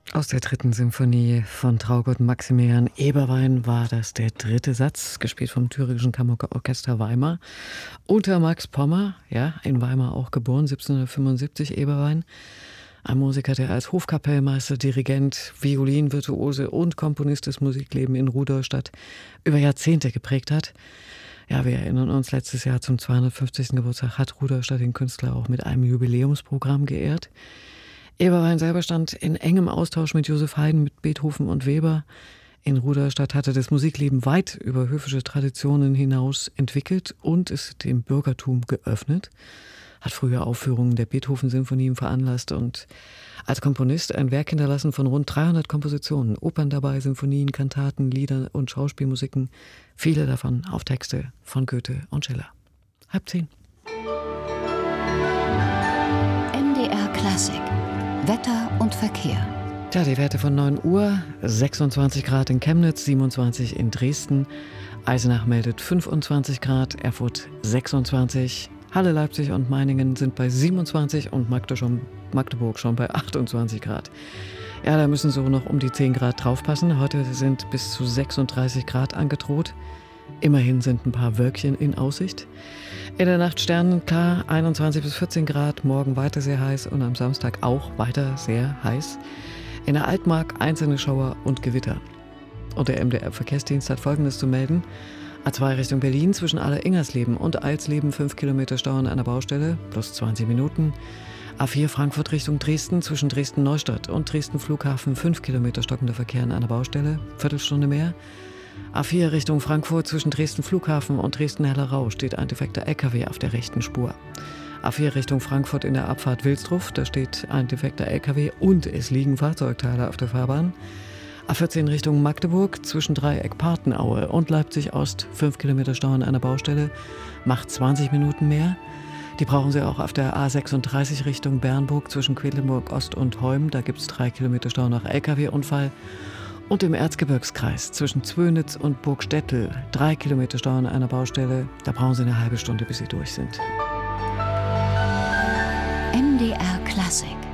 Aus der dritten Symphonie von Traugott Maximilian Eberwein war das der dritte Satz, gespielt vom Thüringischen Kammerorchester Weimar. Unter Max Pommer, ja, in Weimar auch geboren, 1775 Eberwein. Ein Musiker, der als Hofkapellmeister, Dirigent, Violinvirtuose und Komponist des Musiklebens in Rudolstadt über Jahrzehnte geprägt hat. Ja, wir erinnern uns, letztes Jahr zum 250. Geburtstag hat Rudolstadt den Künstler auch mit einem Jubiläumsprogramm geehrt. Eberwein selber stand in engem Austausch mit Joseph Haydn, mit Beethoven und Weber. In Rudolstadt hatte das Musikleben weit über höfische Traditionen hinaus entwickelt und es dem Bürgertum geöffnet. Hat früher Aufführungen der Beethoven-Sinfonien veranlasst und als Komponist ein Werk hinterlassen von rund 300 Kompositionen. Opern dabei, Sinfonien, Kantaten, Lieder und Schauspielmusiken. Viele davon auf Texte von Goethe und Schiller. 9:30. MDR Klassik. Wetter und Verkehr. Tja, die Werte von 9 Uhr, 26 Grad in Chemnitz, 27 in Dresden, Eisenach meldet 25 Grad, Erfurt 26, Halle, Leipzig und Meiningen sind bei 27 und Magdeburg schon bei 28 Grad. Ja, da müssen so noch um die 10 Grad draufpassen. Heute sind bis zu 36 Grad angedroht. Immerhin sind ein paar Wölkchen in Aussicht. In der Nacht sternenklar, 21 bis 14 Grad, morgen weiter sehr heiß und am Samstag auch weiter sehr heiß. In der Altmark einzelne Schauer und Gewitter. Und der MDR-Verkehrsdienst hat Folgendes zu melden. A2 Richtung Berlin zwischen Aller-Ingersleben und Alsleben 5 Kilometer Stau an einer Baustelle, plus 20 Minuten. A4 Frankfurt Richtung Dresden zwischen Dresden-Neustadt und Dresden-Flughafen 5 Kilometer stockender Verkehr an einer Baustelle, Viertelstunde mehr. A4 Richtung Frankfurt zwischen Dresden-Flughafen und Dresden-Hellerau steht ein defekter LKW auf der rechten Spur. A4 Richtung Frankfurt in der Abfahrt Wilsdruff, da steht ein defekter LKW und es liegen Fahrzeugteile auf der Fahrbahn. A14 Richtung Magdeburg zwischen Dreieck Partenaue und Leipzig Ost 5 Kilometer Stau an einer Baustelle, macht 20 Minuten mehr. Die brauchen Sie auch auf der A36 Richtung Bernburg zwischen Quedlinburg Ost und Heum, da gibt es 3 Kilometer Stau nach LKW-Unfall. Und im Erzgebirgskreis zwischen Zwönitz und Burgstettel 3 Kilometer Stau an einer Baustelle. Da brauchen Sie eine halbe Stunde, bis Sie durch sind. MDR Klassik.